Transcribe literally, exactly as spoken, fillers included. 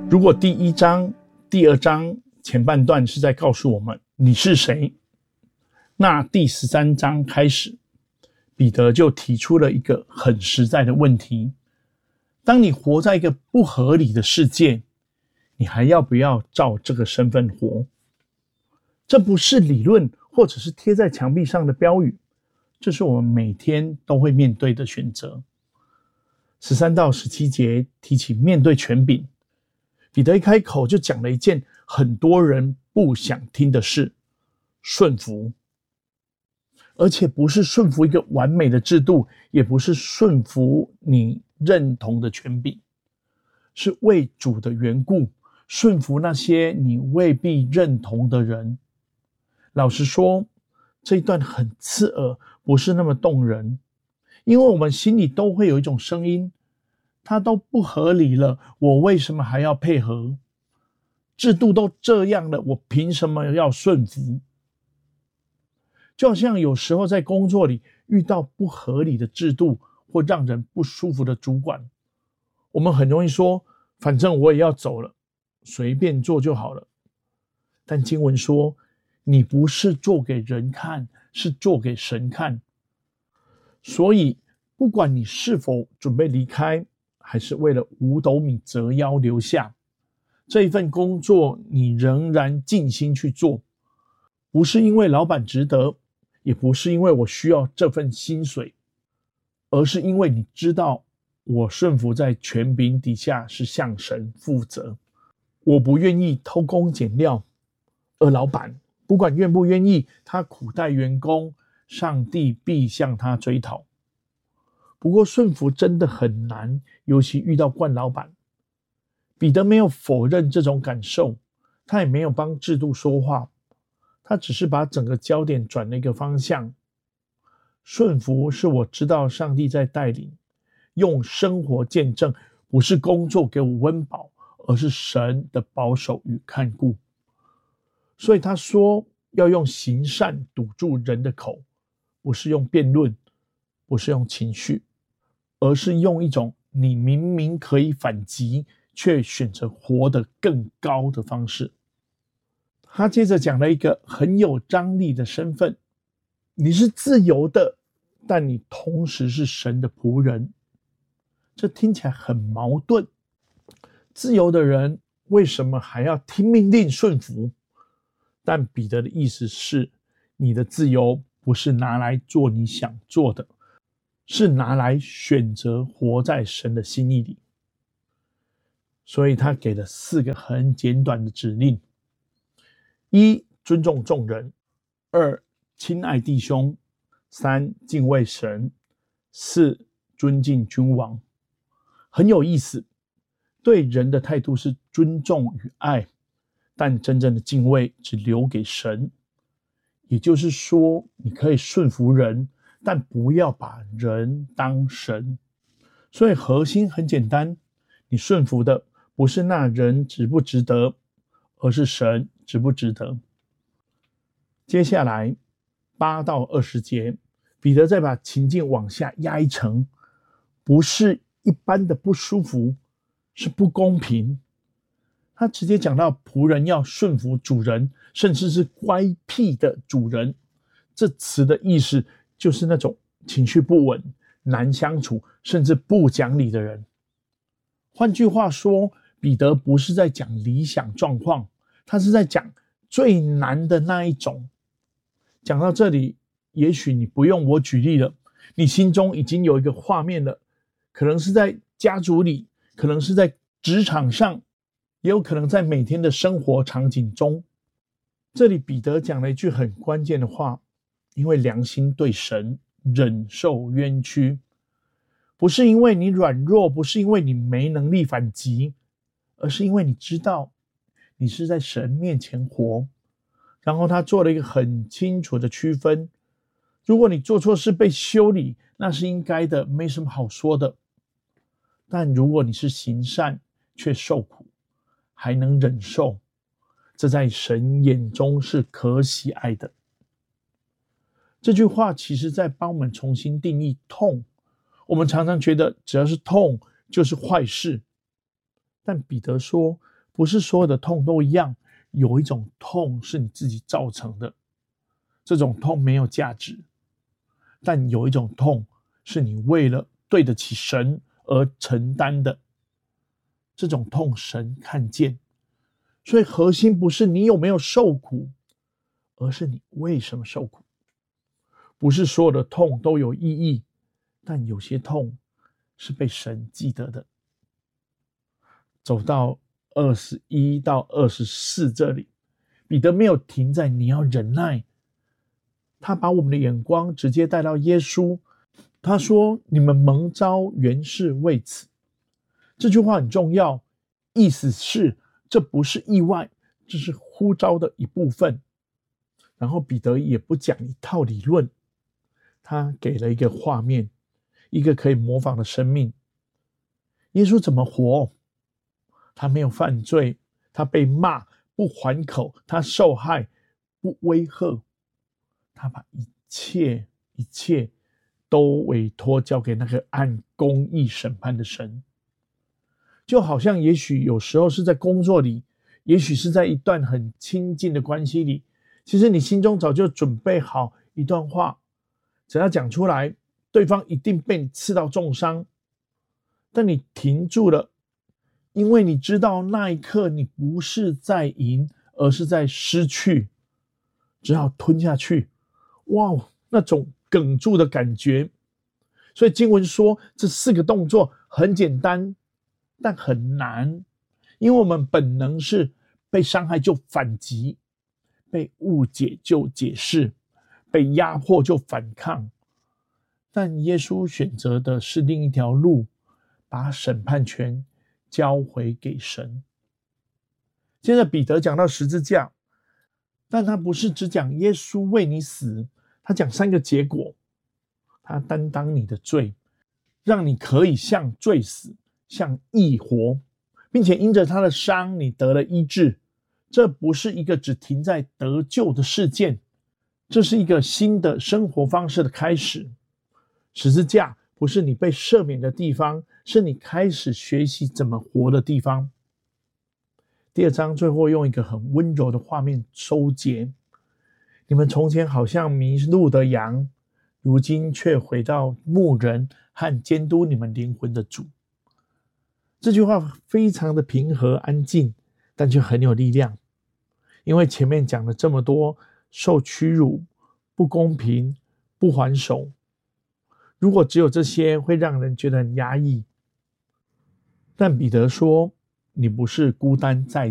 如果第一章、第二章前半段是在告诉我们你是谁，那第十三章开始，彼得就提出了一个很实在的问题：当你活在一个不合理的世界，你还要不要照这个身份活？这不是理论或者是贴在墙壁上的标语，这是我们每天都会面对的选择。十三到十七节提起面对权柄，彼得一开口就讲了一件很多人不想听的事：顺服。而且不是顺服一个完美的制度，也不是顺服你认同的权柄，是为主的缘故，顺服那些你未必认同的人。老实说，这一段很刺耳，不是那么动人，因为我们心里都会有一种声音，它都不合理了，我为什么还要配合？制度都这样了，我凭什么要顺服？就好像有时候在工作里遇到不合理的制度或让人不舒服的主管，我们很容易说，反正我也要走了，随便做就好了。但经文说，你不是做给人看，是做给神看。所以不管你是否准备离开，还是为了五斗米折腰留下，这一份工作你仍然尽心去做，不是因为老板值得，也不是因为我需要这份薪水，而是因为你知道我顺服在权柄底下是向神负责。我不愿意偷工减料，而老板不管愿不愿意，他苦待员工，上帝必向他追讨。不过顺服真的很难，尤其遇到惯老板。彼得没有否认这种感受，他也没有帮制度说话，他只是把整个焦点转了一个方向。顺服是我知道上帝在带领，用生活见证，不是工作给我温饱，而是神的保守与看顾。所以他说要用行善堵住人的口，不是用辩论，不是用情绪，而是用一种你明明可以反击，却选择活得更高的方式。他接着讲了一个很有张力的身份，你是自由的，但你同时是神的仆人。这听起来很矛盾。自由的人为什么还要听命令顺服？但彼得的意思是，你的自由不是拿来做你想做的，是拿来选择活在神的心意里。所以他给了四个很简短的指令：一、尊重众人；二、亲爱弟兄；三、敬畏神；四、尊敬君王。很有意思，对人的态度是尊重与爱，但真正的敬畏只留给神。也就是说，你可以顺服人，但不要把人当神。所以核心很简单，你顺服的不是那人值不值得，而是神值不值得。接下来八到二十节，彼得再把情境往下压一层，不是一般的不舒服，是不公平。他直接讲到仆人要顺服主人，甚至是乖僻的主人。这词的意思就是那种情绪不稳、难相处，甚至不讲理的人。换句话说，彼得不是在讲理想状况，他是在讲最难的那一种。讲到这里，也许你不用我举例了，你心中已经有一个画面了，可能是在家族里，可能是在职场上，也有可能在每天的生活场景中。这里彼得讲了一句很关键的话，因为良心对神，忍受冤屈。不是因为你软弱，不是因为你没能力反击，而是因为你知道你是在神面前活。然后他做了一个很清楚的区分，如果你做错事被修理，那是应该的，没什么好说的。但如果你是行善却受苦，还能忍受，这在神眼中是可喜爱的。这句话其实在帮我们重新定义痛。我们常常觉得只要是痛就是坏事，但彼得说， 不是所有的痛都一样，有一种痛是你自己造成的，这种痛没有价值，但有一种痛是你为了对得起神而承担的，这种痛神看见。所以核心不是你有没有受苦，而是你为什么受苦。不是所有的痛都有意义，但有些痛是被神记得的。走到二十一到二十四这里，彼得没有停在你要忍耐，他把我们的眼光直接带到耶稣。他说，你们蒙召原是为此。这句话很重要，意思是这不是意外，这是呼召的一部分。然后彼得也不讲一套理论，他给了一个画面，一个可以模仿的生命。耶稣怎么活？他没有犯罪，他被骂不还口，他受害不威吓，他把一切一切都委托交给那个按公义审判的神。就好像也许有时候是在工作里，也许是在一段很亲近的关系里，其实你心中早就准备好一段话，只要讲出来，对方一定被你刺到重伤，但你停住了，因为你知道那一刻你不是在赢，而是在失去，只好吞下去。哇，那种哽住的感觉。所以经文说这四个动作很简单，但很难，因为我们本能是被伤害就反击，被误解就解释，被压迫就反抗。但耶稣选择的是另一条路，把审判权交回给神。接着彼得讲到十字架，但他不是只讲耶稣为你死，他讲三个结果。他担当你的罪，让你可以像罪死，像义活，并且因着他的伤你得了医治。这不是一个只停在得救的事件，这是一个新的生活方式的开始。十字架不是你被赦免的地方，是你开始学习怎么活的地方。第二章最后用一个很温柔的画面收结，你们从前好像迷路的羊，如今却回到牧人和监督你们灵魂的主。这句话非常的平和安静，但却很有力量。因为前面讲了这么多受屈辱、不公平、不还手，如果只有这些会让人觉得很压抑。但彼得说，你不是孤单在